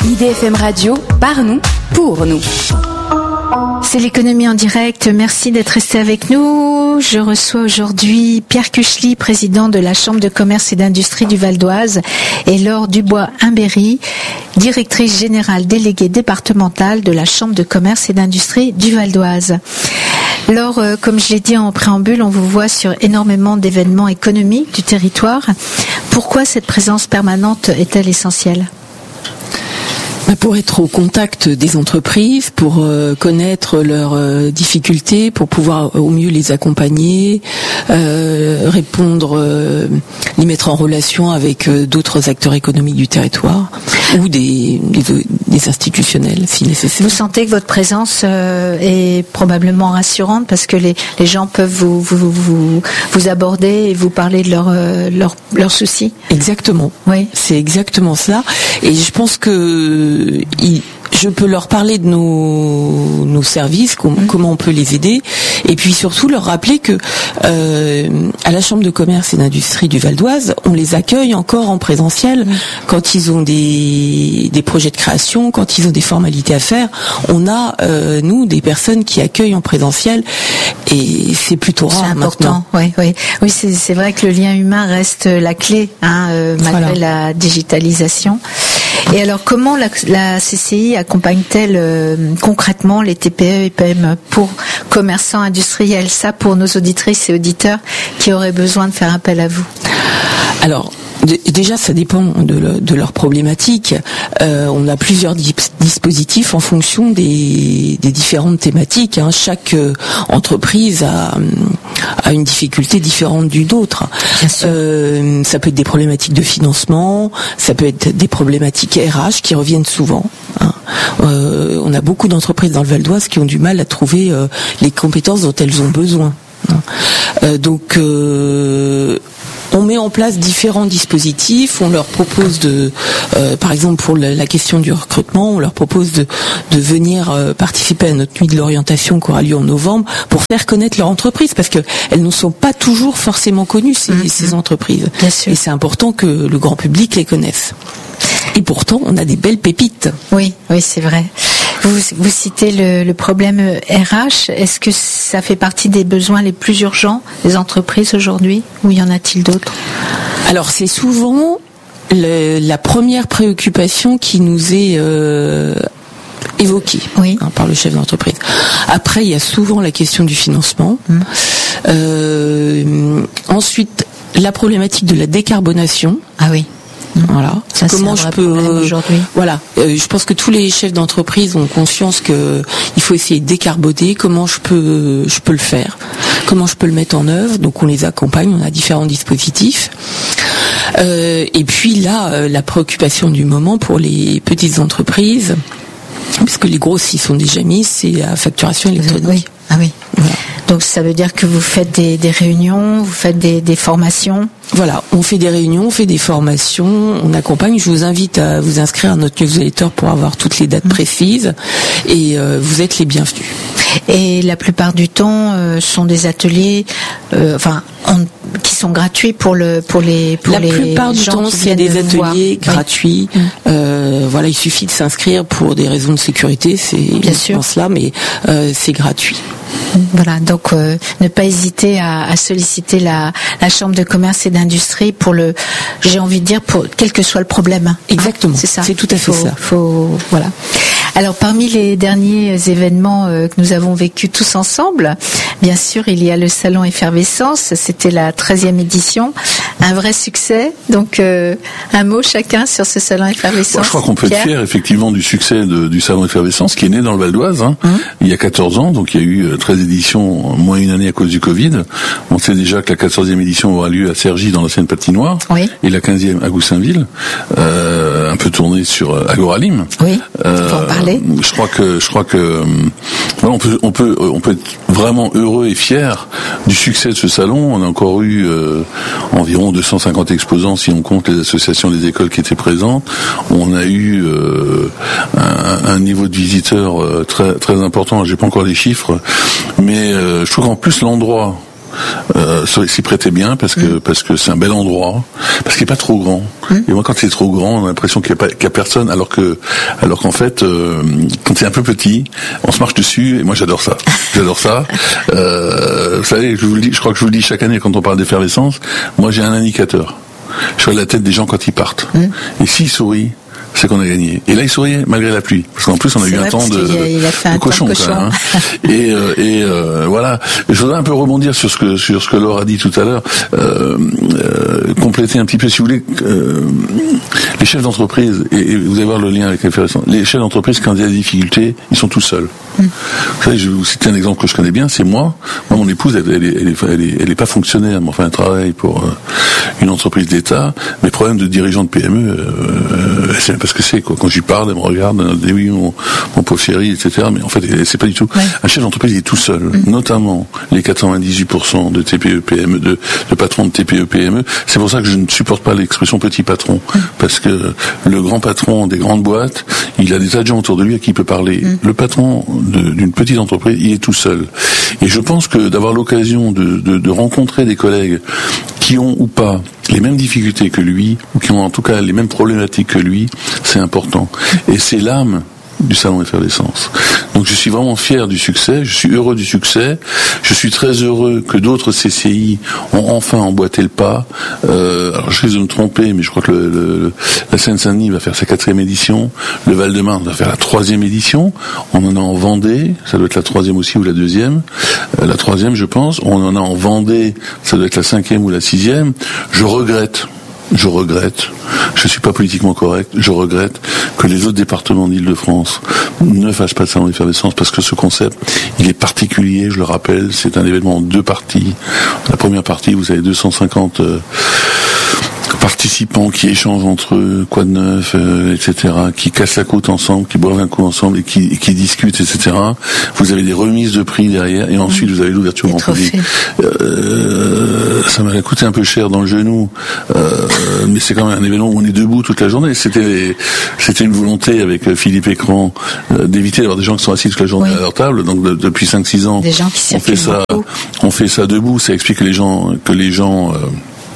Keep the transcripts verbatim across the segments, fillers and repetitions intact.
I D F M Radio, par nous, pour nous. C'est l'économie en direct. Merci d'être resté avec nous. Je reçois aujourd'hui Pierre Cuchely, président de la Chambre de commerce et d'industrie du Val d'Oise, et Laure Dubois-Imbéry, directrice générale déléguée départementale de la Chambre de commerce et d'industrie du Val d'Oise. Laure, comme je l'ai dit en préambule, on vous voit sur énormément d'événements économiques du territoire. Pourquoi cette présence permanente est-elle essentielle ? Pour être au contact des entreprises, pour euh, connaître leurs euh, difficultés, pour pouvoir au mieux les accompagner, euh, répondre, euh, les mettre en relation avec euh, d'autres acteurs économiques du territoire ou des, des, des institutionnels si nécessaire. Vous sentez que votre présence euh, est probablement rassurante parce que les, les gens peuvent vous, vous, vous, vous aborder et vous parler de leurs euh, leur, leur soucis. Exactement. Oui. C'est exactement ça. Et je pense que il, je peux leur parler de nos, nos services, com- mmh. comment on peut les aider, et puis surtout leur rappeler que euh, à la Chambre de commerce et d'industrie du Val d'Oise, on les accueille encore en présentiel mmh. quand ils ont des, des projets de création, quand ils ont des formalités à faire. On a euh, nous des personnes qui accueillent en présentiel, et c'est plutôt rare c'est important. Maintenant. Oui, oui, oui. C'est, c'est vrai que le lien humain reste la clé, hein, euh, malgré voilà. la digitalisation. Et alors, comment la, la C C I accompagne-t-elle euh, concrètement les T P E et P M E pour commerçants industriels? Ça, pour nos auditrices et auditeurs qui auraient besoin de faire appel à vous. Alors, déjà, ça dépend de, le, de leur problématique. Euh, on a plusieurs dip- dispositifs en fonction des, des différentes thématiques. Hein. Chaque euh, entreprise a, a une difficulté différente d'une autre. Euh, ça peut être des problématiques de financement, ça peut être des problématiques R H qui reviennent souvent. Hein. Euh, on a beaucoup d'entreprises dans le Val d'Oise qui ont du mal à trouver euh, les compétences dont elles ont besoin. Hein. Euh, donc... Euh, On met en place différents dispositifs. On leur propose de, euh, par exemple pour la, la question du recrutement, on leur propose de, de venir euh, participer à notre nuit de l'orientation qui aura lieu en novembre pour faire connaître leur entreprise, parce que elles ne sont pas toujours forcément connues ces, mmh. ces entreprises. Bien sûr. Et c'est important que le grand public les connaisse. Et pourtant, on a des belles pépites. Oui, oui, c'est vrai. Vous, vous citez le, le problème R H. Est-ce que ça fait partie des besoins les plus urgents des entreprises aujourd'hui, ou y en a-t-il d'autres? Alors, c'est souvent le, la première préoccupation qui nous est euh, évoquée oui. hein, par le chef d'entreprise. Après, il y a souvent la question du financement. Mmh. Euh, ensuite, la problématique de la décarbonation. Ah oui. Voilà. Ça, Comment je peux aujourd'hui. Voilà. Euh, je pense que tous les chefs d'entreprise ont conscience que il faut essayer de décarboner. Comment je peux je peux le faire? Comment je peux le mettre en œuvre? Donc on les accompagne. On a différents dispositifs. Euh, et puis là, euh, la préoccupation du moment pour les petites entreprises, puisque les grosses y sont déjà mises, c'est la facturation électronique. Oui. Ah oui. Voilà. Donc ça veut dire que vous faites des, des réunions, vous faites des, des formations. Voilà, on fait des réunions, on fait des formations, on accompagne. Je vous invite à vous inscrire à notre newsletter pour avoir toutes les dates mmh. précises, et euh, vous êtes les bienvenus. Et la plupart du temps, euh, sont des ateliers, euh, enfin, on, qui sont gratuits pour le pour les pour la les plupart du temps, c'est des ateliers voir. gratuits. Oui. Euh, voilà, il suffit de s'inscrire pour des raisons de sécurité, c'est bien sûr cela, mais euh, c'est gratuit. Voilà, donc euh, ne pas hésiter à, à solliciter la, la Chambre de commerce et d'industrie pour le, j'ai envie de dire, pour quel que soit le problème. Exactement. Hein, c'est ça. C'est tout à fait faut, ça. Faut, voilà. Alors parmi les derniers événements euh, que nous avons vécus tous ensemble, bien sûr, il y a le salon Effervescence. C'était la treizième édition, un vrai succès. Donc euh, un mot chacun sur ce salon Effervescence. Bon, je crois qu'on peut Pierre. être fier effectivement du succès de, du salon Effervescence qui est né dans le Val d'Oise hein, mmh. il y a quatorze ans. Donc il y a eu treize éditions, moins une année à cause du Covid. On sait déjà que la quatorzième édition aura lieu à Cergy dans l'ancienne patinoire oui. et la quinzième à Goussainville, euh, un peu tournée sur Agoralim. Oui. Euh, faut en parler. Je crois que je crois que voilà, on peut on peut on peut être vraiment heureux et fier du succès de ce salon. On a encore eu euh, environ deux cent cinquante exposants si on compte les associations des écoles qui étaient présentes. On a eu euh, un, un niveau de visiteurs euh, très très important. J'ai pas encore les chiffres, mais euh, je trouve qu'en plus l'endroit euh, s'y prêtait bien parce que mmh. parce que c'est un bel endroit, parce qu'il est pas trop grand. Mmh. Et moi, quand c'est trop grand, on a l'impression qu'il y a pas qu'il y a personne, alors que alors qu'en fait, euh, quand c'est un peu petit, on se marche dessus. Et moi, j'adore ça. J'adore ça. Euh, vous savez, je vous le dis, je crois que je vous le dis chaque année quand on parle d'effervescence. Moi, j'ai un indicateur. Je regarde la tête des gens quand ils partent. Mmh. Et s'ils sourient, c'est qu'on a gagné. Et là, il souriait malgré la pluie, parce qu'en plus, on a c'est eu un temps de, il a fait de un cochon, temps de cochon. Quand même, hein. et euh, et euh, voilà. Je voudrais un peu rebondir sur ce que sur ce que Laure a dit tout à l'heure, euh, euh, compléter un petit peu, si vous voulez, euh, les chefs d'entreprise. Et, et vous allez voir le lien avec l'effervescence. Les chefs d'entreprise, quand il y a des difficultés, ils sont tout seuls. Mm. Vous savez, je vais vous citer un exemple que je connais bien. C'est moi. Moi, mon épouse, elle, elle, est, elle, est, elle, est, elle est pas fonctionnaire, mais enfin, elle travaille pour euh, une entreprise d'État. Mais problème de dirigeant de P M E, euh, c'est parce que c'est quoi. Quand j'y parle, elle me regarde, elle dit oui, mon, mon pauvre chéri, et cetera. Mais en fait, c'est pas du tout. Ouais. Un chef d'entreprise, il est tout seul. Mmh. Notamment les quatre-vingt-dix-huit pour cent de T P E P M E, de, de patrons de T P E P M E. C'est pour ça que je ne supporte pas l'expression petit patron, mmh. parce que le grand patron des grandes boîtes, il a des adjoints autour de lui à qui il peut parler. Mmh. Le patron de, d'une petite entreprise, il est tout seul. Et je pense que d'avoir l'occasion de, de, de rencontrer des collègues qui ont ou pas les mêmes difficultés que lui, ou qui ont en tout cas les mêmes problématiques que lui, c'est important. Et c'est l'âme du salon Effervescence. Donc je suis vraiment fier du succès, je suis heureux du succès, je suis très heureux que d'autres C C I ont enfin emboîté le pas. Euh, alors je risque de me tromper, mais je crois que le, le, la Seine-Saint-Denis va faire sa quatrième édition, le Val-de-Marne va faire la troisième édition, on en a en Vendée, ça doit être la troisième aussi ou la deuxième, euh, la troisième je pense, on en a en Vendée, ça doit être la cinquième ou la sixième. Je regrette Je regrette, je suis pas politiquement correct, je regrette que les autres départements d'Île-de-France ne fassent pas de salon d'effervescence, parce que ce concept, il est particulier, je le rappelle, c'est un événement en deux parties. La première partie, vous avez deux cent cinquante euh, participants qui échangent entre eux, quoi de neuf, euh, et cetera, qui cassent la côte ensemble, qui boivent un coup ensemble et qui, et qui discutent, et cetera. Vous avez des remises de prix derrière, et ensuite mmh. vous avez l'ouverture en public. Euh, ça m'a coûté un peu cher dans le genou, euh, mais c'est quand même un événement où on est debout toute la journée. C'était, c'était une volonté avec Philippe Écran euh, d'éviter d'avoir des gens qui sont assis toute la journée oui. à leur table. Donc de, depuis cinq six ans, des gens qui on fait ça, beaucoup. on fait ça debout. Ça explique que les gens, que les gens euh,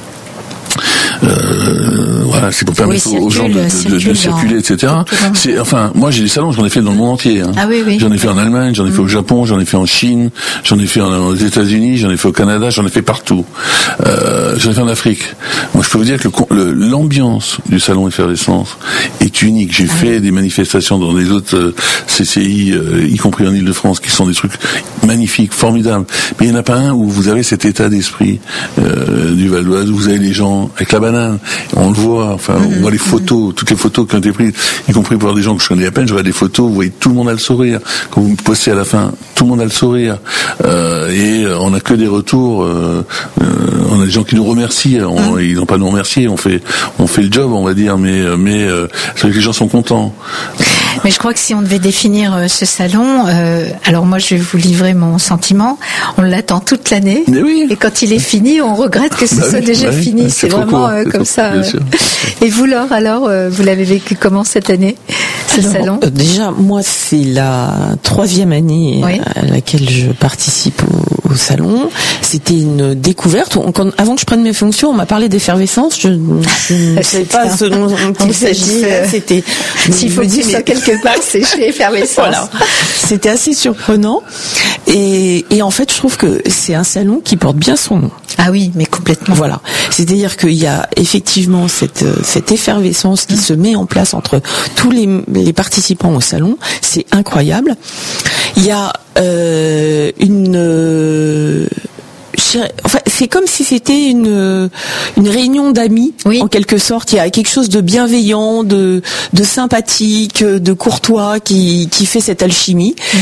Euh, voilà, c'est pour permettre oui, aux gens de, de, de, de circuler, et cetera. C'est, enfin, moi j'ai des salons, j'en ai fait dans le monde entier. Hein. Ah oui, oui. J'en ai fait en Allemagne, j'en ai fait au Japon, j'en ai fait en Chine, j'en ai fait en, aux États-Unis, j'en ai fait au Canada, j'en ai fait partout. Euh, j'en ai fait en Afrique. Moi, je peux vous dire que le, le, l'ambiance du salon Effervescence est unique. J'ai ah fait oui. des manifestations dans les autres euh, C C I, euh, y compris en Île-de-France, qui sont des trucs magnifiques, formidables. Mais il n'y en a pas un où vous avez cet état d'esprit euh, du Val d'Oise, où vous avez les gens avec la banane. On le voit, enfin, mmh, on voit les photos, mmh. toutes les photos qui ont été prises, y compris pour des gens que je connais à peine. Je vois des photos, vous voyez, tout le monde a le sourire. Quand vous me postez à la fin, tout le monde a le sourire. Euh, et on n'a que des retours. Euh, euh, on a des gens qui nous remercient. On, mmh. Ils n'ont pas nous remercier. On fait, on fait le job, on va dire, mais, mais euh, c'est vrai que les gens sont contents. Mais je crois que si on devait définir euh, ce salon, euh, alors moi je vais vous livrer mon sentiment. On l'attend toute l'année. Mais oui. Et quand il est fini, on regrette que ce bah soit oui, déjà bah oui, fini. C'est, c'est vraiment euh, comme ça. Euh. Et vous, Laure, alors, euh, vous l'avez vécu comment cette année, ce alors, salon euh, Déjà, moi, c'est la troisième année oui. à laquelle je participe au, au salon. C'était une découverte. On, quand, avant que je prenne mes fonctions, on m'a parlé d'effervescence. Je, je ne savais pas ce dont il s'agissait. C'était. S'il faut dire ça quelque part, c'est chez Effervescence. Voilà. C'était assez surprenant. Et, et en fait, je trouve que c'est un salon qui porte bien son nom. Ah oui, mais complètement. Voilà. C'est-à-dire qu'il y a effectivement cette, cette effervescence qui mmh. se met en place entre tous les, les participants au salon. C'est incroyable. Il y a euh, une... Euh, Enfin, c'est comme si c'était une une réunion d'amis oui. en quelque sorte. Il y a quelque chose de bienveillant, de de sympathique, de courtois qui qui fait cette alchimie mmh.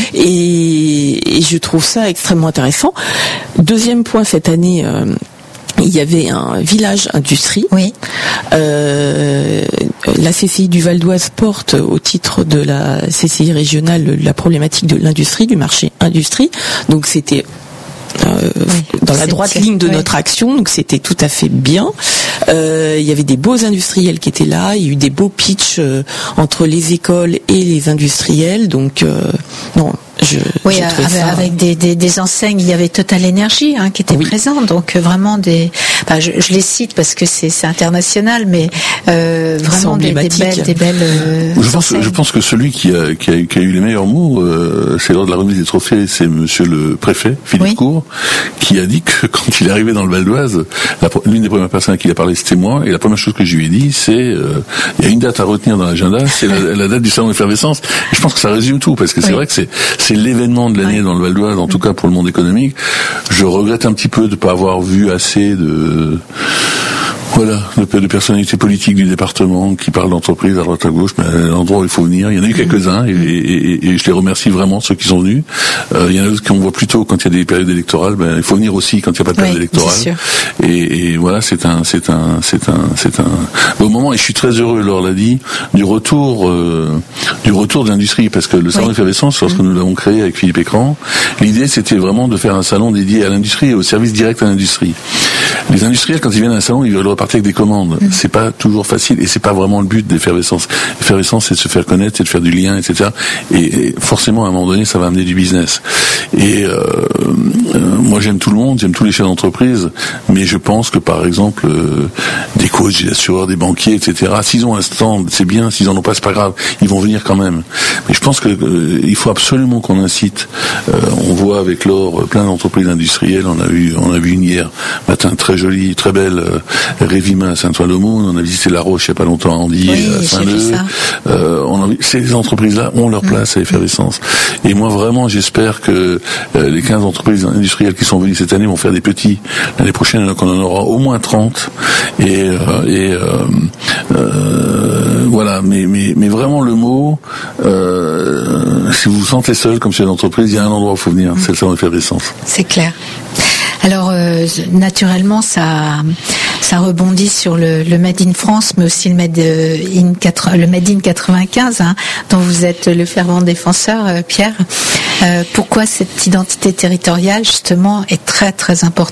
et, et je trouve ça extrêmement intéressant. Deuxième point cette année. Euh, il y avait un village industrie. Oui. Euh, la C C I du Val d'Oise porte au titre de la C C I régionale la problématique de l'industrie, du marché industrie. Donc c'était Euh, oui, dans la droite ligne de oui. notre action, donc c'était tout à fait bien. Euh, il y avait des beaux industriels qui étaient là, il y a eu des beaux pitchs euh, entre les écoles et les industriels, donc euh, non, Je, oui, je avec, ça... avec des, des, des enseignes, il y avait Total Energy hein, qui était oui. présent, donc vraiment des. Enfin, je, je les cite parce que c'est, c'est international, mais euh, vraiment des, des belles, des belles. Euh, je pense, je pense que celui qui a, qui a, qui a eu les meilleurs mots, euh, c'est lors de la remise des trophées, c'est Monsieur le Préfet Philippe oui. Cour, qui a dit que quand il est arrivé dans le Val d'Oise, la, l'une des premières personnes à qui il a parlé, c'était moi, et la première chose que je lui ai dit, c'est euh, il y a une date à retenir dans l'agenda, c'est la, la date du salon d'effervescence. Et je pense que ça résume tout, parce que c'est oui. vrai que c'est, c'est l'événement de l'année oui. dans le Val d'Oise, en tout cas pour le monde économique. Je regrette un petit peu de ne pas avoir vu assez de voilà, de, de personnalités politiques du département qui parlent d'entreprise à droite à gauche, mais à l'endroit où il faut venir, il y en a eu quelques-uns, et, et, et je les remercie vraiment, ceux qui sont venus. Euh, il y en a d'autres qu'on voit plutôt quand il y a des périodes électorales, ben, il faut venir aussi quand il n'y a pas de période oui, électorale. Et, et voilà, c'est un, c'est un, c'est un, c'est un beau moment, et je suis très heureux, Laure l'a dit, du retour, euh, du retour de l'industrie, parce que le salon oui. d'effervescence, lorsque mmh. nous l'avons créé avec Philippe Écran, l'idée c'était vraiment de faire un salon dédié à l'industrie et au service direct à l'industrie. Les industriels, quand ils viennent à un salon, ils veulent repartir avec des commandes. Mmh. C'est pas toujours facile, et c'est pas vraiment le but d'effervescence. L'effervescence, c'est de se faire connaître, c'est de faire du lien, et cetera. Et, et forcément, à un moment donné, ça va amener du business. Et euh, euh, moi, j'aime tout le monde, j'aime tous les chefs d'entreprise, mais je pense que, par exemple, euh, des coachs, des assureurs, des banquiers, et cetera. S'ils ont un stand, c'est bien. S'ils en ont pas, c'est pas grave. Ils vont venir quand même. Mais je pense que euh, il faut absolument qu'on incite. Euh, on voit avec Laure plein d'entreprises industrielles. On a vu, on a vu une hier matin très jolie, très belle. Euh, Révima à Saint-Ouen-l'Aumône, on a visité La Roche il n'y a pas longtemps à Andy, oui, à Saint-Leu. Euh, on a, ces entreprises-là ont leur place mmh. à effervescence. Et moi vraiment, j'espère que euh, les quinze entreprises industrielles qui sont venues cette année vont faire des petits. L'année prochaine, donc on en aura au moins trente. Et, euh, et euh, euh, voilà. Mais, mais, mais vraiment le mot, euh, si vous vous sentez seul comme chef d'entreprise, il y a un endroit où il faut venir, mmh. c'est le salon d'effervescence. C'est clair. Alors euh, naturellement, ça, ça rebondit sur le, le Made in France, mais aussi le Made in, le Made in quatre-vingt-quinze, hein, dont vous êtes le fervent défenseur, euh, Pierre. Euh, pourquoi cette identité territoriale, justement, est très très importante ?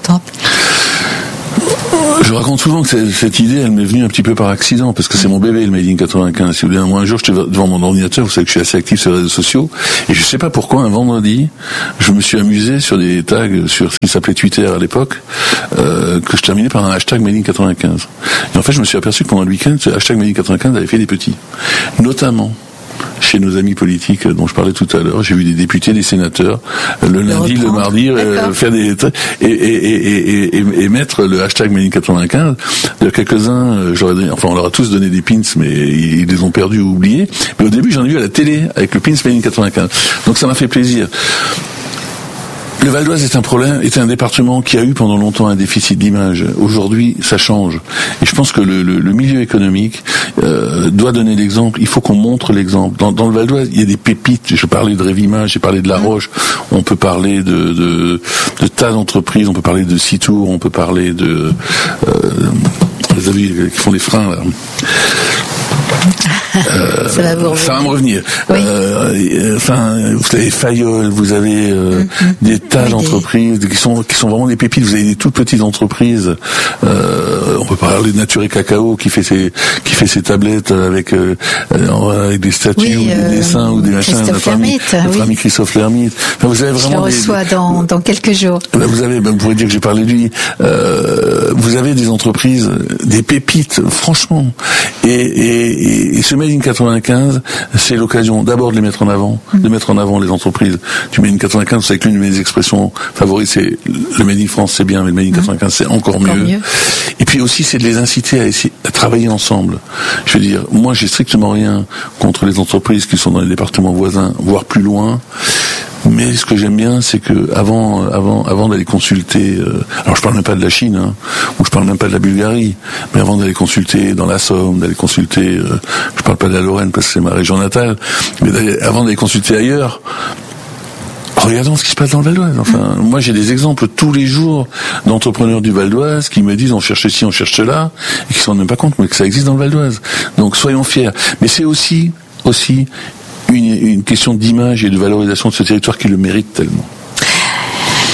Je raconte souvent que cette, cette idée, elle m'est venue un petit peu par accident, parce que c'est mon bébé, le Made in quatre-vingt-quinze. Si vous voulez, moi, un jour, j'étais devant mon ordinateur, vous savez que je suis assez actif sur les réseaux sociaux, et je sais pas pourquoi, un vendredi, je me suis amusé sur des tags, sur ce qui s'appelait Twitter à l'époque, euh, que je terminais par un hashtag Made in quatre-vingt-quinze. Et en fait, je me suis aperçu que pendant le week-end, ce hashtag Made in quatre-vingt-quinze avait fait des petits. Notamment, chez nos amis politiques dont je parlais tout à l'heure, j'ai vu des députés, des sénateurs, le lundi, le, le mardi, euh, faire des et, et, et, et, et, et mettre le hashtag Made in quatre-vingt-quinze. Il y a quelques-uns, euh, j'aurais donné, enfin on leur a tous donné des pins, mais ils, ils les ont perdus ou oubliés. Mais au début, j'en ai vu à la télé avec le pins Made in quatre-vingt-quinze. Donc ça m'a fait plaisir. Le Val d'Oise est un problème, est un département qui a eu pendant longtemps un déficit d'image. Aujourd'hui, ça change. Et je pense que le, le, le milieu économique euh, doit donner l'exemple. Il faut qu'on montre l'exemple. Dans, dans le Val d'Oise, il y a des pépites. Je parlais de Révima, j'ai parlé de La Roche. On peut parler de, de, de tas d'entreprises. On peut parler de Citour. On peut parler de... Euh, les amis qui font les freins, là. Euh, ça, va vous ça va me revenir. Oui. Euh, enfin, vous avez Fayol, vous avez euh, mm-hmm. des tas oui, d'entreprises des... qui sont qui sont vraiment des pépites. Vous avez des toutes petites entreprises. Euh, on peut parler de Nature et Cacao qui fait ses qui fait ses tablettes avec euh, avec des statues oui, ou des euh, dessins ou des machins. Notre ami, notre ami Christophe Lermite. Enfin, vous avez vraiment. Je le reçois des, dans dans quelques jours. Ben vous avez, ben vous pourrez dire que j'ai parlé de lui. Euh, vous avez des entreprises, des pépites, franchement. Et et, et, et ce Made in quatre-vingt-quinze, c'est l'occasion d'abord de les mettre en avant, mmh. de mettre en avant les entreprises du Made in quatre-vingt-quinze. Vous savez que l'une de mes expressions favorites, c'est le Made in France, c'est bien, mais le Made in quatre-vingt-quinze, c'est encore, encore mieux. mieux. Et puis aussi, c'est de les inciter à essayer à travailler ensemble. Je veux dire, moi, j'ai strictement rien contre les entreprises qui sont dans les départements voisins, voire plus loin. Mais ce que j'aime bien, c'est que avant, avant, avant d'aller consulter, euh, alors je parle même pas de la Chine, hein, ou je parle même pas de la Bulgarie, mais avant d'aller consulter dans la Somme, d'aller consulter, euh, je parle pas de la Lorraine parce que c'est ma région natale, mais d'aller, avant d'aller consulter ailleurs, regardons ce qui se passe dans le Val d'Oise. Enfin, mmh. moi j'ai des exemples tous les jours d'entrepreneurs du Val d'Oise qui me disent on cherche ci, on cherche cela, et qui se rendent même pas compte mais que ça existe dans le Val d'Oise. Donc soyons fiers. Mais c'est aussi, aussi. Une, une question d'image et de valorisation de ce territoire qui le mérite tellement.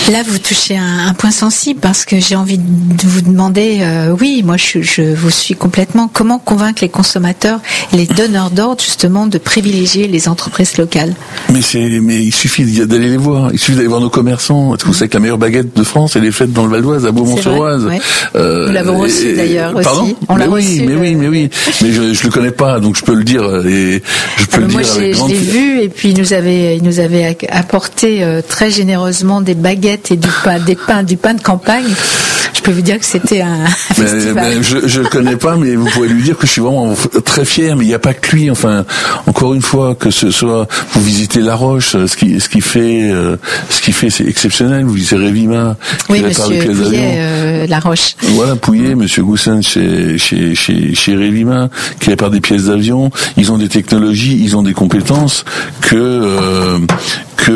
Là, vous touchez un, un point sensible parce que j'ai envie de vous demander, euh, oui, moi je, je vous suis complètement, comment convaincre les consommateurs, les donneurs d'ordre justement de privilégier les entreprises locales? Mais c'est, mais il suffit d'aller les voir, il suffit d'aller voir nos commerçants. Vous savez que la meilleure baguette de France, elle est faite dans le Val d'Oise, à Beaumont-sur-Oise. Ouais. Euh, Nous l'avons reçu et, d'ailleurs pardon aussi. On mais l'a oui, reçu, mais euh... oui, mais oui, mais je, je le connais pas, donc je peux le dire et je peux ah le moi, dire avec grande... grande... je l'ai vu et puis il nous avait, il nous avait apporté euh, très généreusement des baguettes et du pain, des pains, du pain de campagne. Je peux vous dire que c'était un mais, festival. Mais je, je le connais pas, mais vous pouvez lui dire que je suis vraiment très fier. Mais il n'y a pas que lui. Enfin, encore une fois, que ce soit vous visitez La Roche, ce qui, ce qui fait, euh, ce qui fait, c'est exceptionnel. Vous visitez Révima, qui oui, répare Monsieur les pièces d'avion. Euh, La Roche. Voilà, Pouillet, Monsieur Goussin chez chez chez chez Révima, qui répare des pièces d'avion. Ils ont des technologies, ils ont des compétences que euh, que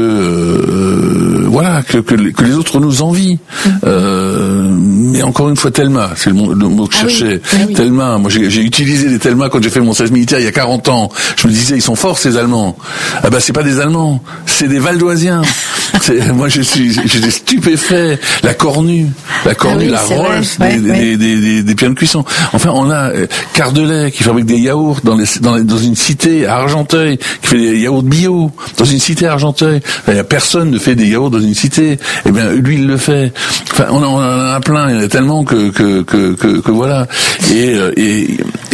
euh, voilà que que les, que les autres nous envient. Mmh. Euh, mais encore une fois, Telma, c'est le mot, le mot que je ah cherchais. Oui, oui. Telma, moi j'ai, j'ai utilisé les Telma quand j'ai fait mon service militaire il y a quarante ans. Je me disais, ils sont forts ces Allemands. Ah ben c'est pas des Allemands, c'est des Valdoisiens. C'est, moi je suis, j'étais stupéfait. La cornue, la cornue, ah oui, la roche, ouais, des, ouais. des, des, des, des pieds de cuisson. Enfin, on a euh, Cardelet qui fabrique des yaourts dans, les, dans, les, dans une cité à Argenteuil, qui fait des yaourts bio dans une cité à Argenteuil. Il y a personne ne fait des yaourts dans une cité. Eh bien, lui il le fait. Enfin, on, on en a plein. Il y en a tellement que que que que, que voilà. Et, et et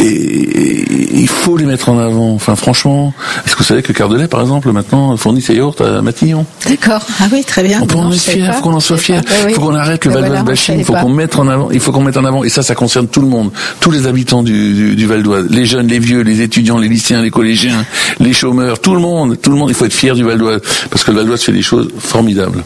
et il faut les mettre en avant. Enfin, franchement, est-ce que vous savez que Cardelet, par exemple, maintenant fournit ses yaourts à Matignon? D'accord. Ah oui, très bien. On peut en être fier, il faut qu'on en soit fier. Il faut qu'on arrête le Val d'Oise bashing, il faut qu'on mette en avant, il faut qu'on mette en avant, et ça, ça concerne tout le monde, tous les habitants du, du, du Val d'Oise, les jeunes, les vieux, les étudiants, les lycéens, les collégiens, les chômeurs, tout le monde, tout le monde, il faut être fier du Val d'Oise, parce que le Val d'Oise fait des choses formidables.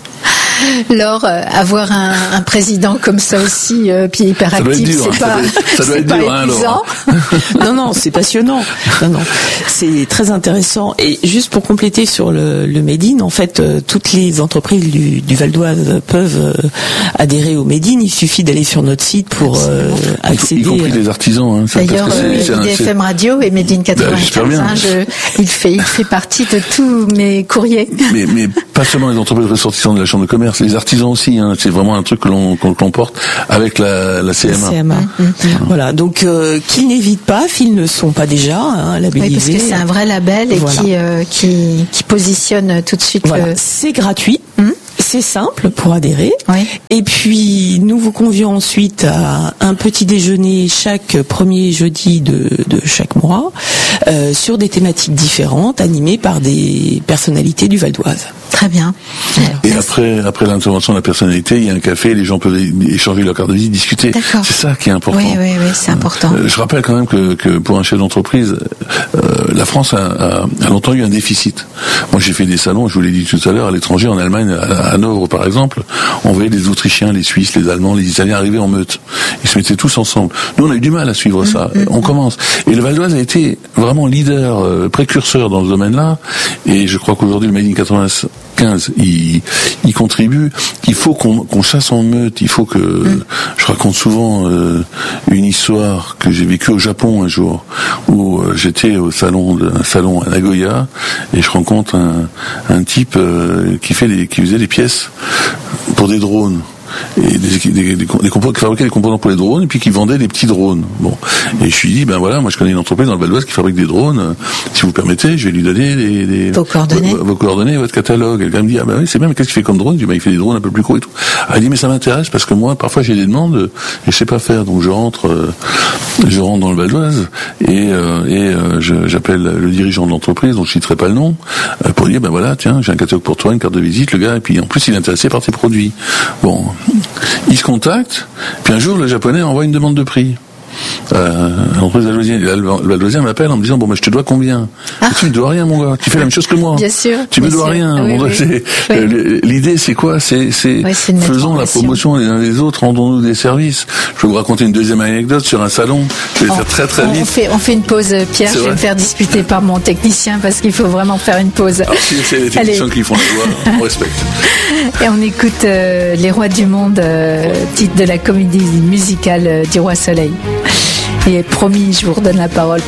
Laure, euh, avoir un, un président comme ça aussi, euh, puis hyperactif, dur, c'est hein, pas, ça doit, ça doit c'est être pas dur, épuisant. Hein, non, non, c'est passionnant. Non, non, c'est très intéressant. Et juste pour compléter sur le, le Made in, en fait, euh, toutes les entreprises du, du Val d'Oise peuvent euh, adhérer au Made in. Il suffit d'aller sur notre site pour euh, accéder. Y compris les artisans. Hein, D'ailleurs, euh, I D F M Radio et Made in quatre-vingt-quinze, hein, je, il fait, il fait partie de tous mes courriers. Mais, mais pas seulement les entreprises ressortissantes de la Chambre de commerce, les artisans aussi. Hein, c'est vraiment un truc que l'on, que l'on porte avec la, la C M A. La C M A. Mmh, mmh. Voilà, donc euh, qu'ils n'évitent pas, s'ils ne sont pas déjà hein, labellisés. Oui, parce que c'est un vrai label et voilà. qui, euh, qui qui positionne tout de suite. Voilà. Le... C'est gratuit. Mmh. C'est simple pour adhérer. Oui. Et puis, nous vous convions ensuite à un petit déjeuner chaque premier jeudi de, de chaque mois euh, sur des thématiques différentes animées par des personnalités du Val d'Oise. Très bien. Voilà. Et après, après l'intervention de la personnalité, il y a un café, les gens peuvent échanger leur carte de visite, discuter. D'accord. C'est ça qui est important. Oui, oui, oui, c'est important. Euh, je rappelle quand même que, que pour un chef d'entreprise, euh, la France a, a, a longtemps eu un déficit. Moi, j'ai fait des salons, je vous l'ai dit tout à l'heure, à l'étranger, en Allemagne, à Hanovre par exemple, on voyait les Autrichiens, les Suisses, les Allemands, les Italiens arriver en meute. Ils se mettaient tous ensemble. Nous, on a eu du mal à suivre ça. Mmh, mmh. On commence. Et le Val d'Oise a été vraiment leader, euh, précurseur dans ce domaine-là. Et je crois qu'aujourd'hui, le Made in quatre-vingt-quinze, il, il contribue. Il faut qu'on, qu'on chasse en meute. Il faut que... Mmh. Je raconte souvent euh, une histoire que j'ai vécue au Japon un jour, où euh, j'étais au salon, de, un salon à Nagoya, et je rencontre un, un type euh, qui fait des, qui faisait des pièces pour des drones. Et des, des, des, des composants, qui fabriquaient des composants pour les drones et puis qui vendaient des petits drones. Bon. Et je me suis dit, ben voilà, moi je connais une entreprise dans le Val d'Oise qui fabrique des drones. Si vous permettez, je vais lui donner les, les vos coordonnées, vos, vos coordonnées, votre catalogue. Elle va me dire, ah ben oui, c'est bien, mais qu'est-ce qu'il fait comme drone? Je dis, ben il fait des drones un peu plus courts et tout. Elle dit, mais ça m'intéresse parce que moi, parfois j'ai des demandes et je sais pas faire. Donc je rentre, euh, je rentre dans le Val d'Oise et, euh, et euh, je, j'appelle le dirigeant de l'entreprise, dont je citerai pas le nom, euh, pour dire, ben voilà, tiens, j'ai un catalogue pour toi, une carte de visite, le gars, et puis en plus il est intéressé par tes produits. Bon. Il se contacte, puis un jour le japonais envoie une demande de prix. Euh, l'entreprise le Valdoisien m'appelle en me disant, bon, mais je te dois combien? Ah. Tu me dois rien, mon gars. Tu fais la même chose que moi. Bien sûr. Tu bien me dois sûr. rien. Oui, bon, oui. C'est, oui. L'idée, c'est quoi? C'est, c'est, oui, c'est faisons la promotion les uns les autres, rendons-nous des services. Je vais vous raconter une deuxième anecdote sur un salon. Je vais on, faire très très on vite. Fait, on fait une pause, Pierre. C'est je vais vrai. me faire disputer par mon technicien parce qu'il faut vraiment faire une pause. Alors, si c'est les techniciens Allez. qui font la loi, on respecte. Et on écoute euh, Les Rois du Monde, euh, titre de la comédie musicale euh, du Roi Soleil. Et promis, je vous redonne la parole